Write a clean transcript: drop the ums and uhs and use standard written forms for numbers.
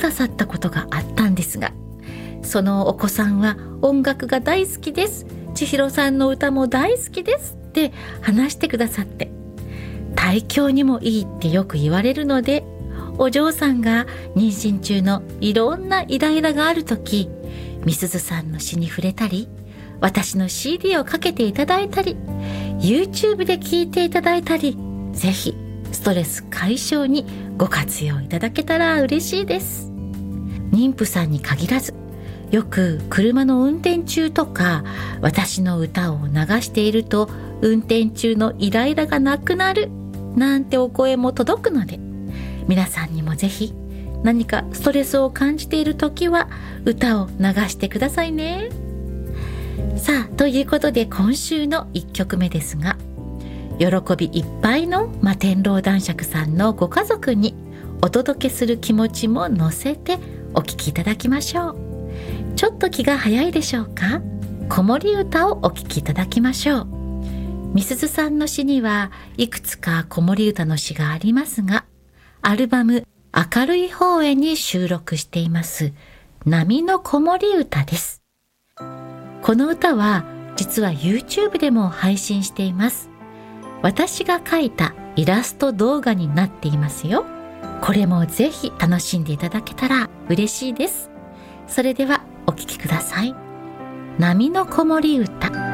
ださったことがあったんですが、そのお子さんは音楽が大好きです、千尋さんの歌も大好きですって話してくださって、胎教にもいいってよく言われるので、お嬢さんが妊娠中のいろんなイライラがあるとき、みすずさんの詩に触れたり、私の CD をかけていただいたり、 YouTube で聴いていただいたり、ぜひストレス解消にご活用いただけたら嬉しいです。妊婦さんに限らず、よく車の運転中とか私の歌を流していると運転中のイライラがなくなるなんてお声も届くので、皆さんにもぜひ何かストレスを感じている時は歌を流してくださいね。さあ、ということで今週の1曲目ですが、喜びいっぱいの摩天楼男爵さんのご家族にお届けする気持ちも乗せてお聴きいただきましょう。ちょっと気が早いでしょうか。子守歌をお聴きいただきましょう。みすずさんの詩にはいくつか子守歌の詩がありますが、アルバム明るい方へに収録しています波の子守歌です。この歌は実は YouTube でも配信しています。私が描いたイラスト動画になっていますよ。これもぜひ楽しんでいただけたら嬉しいです。それではお聴きください。波の子守歌。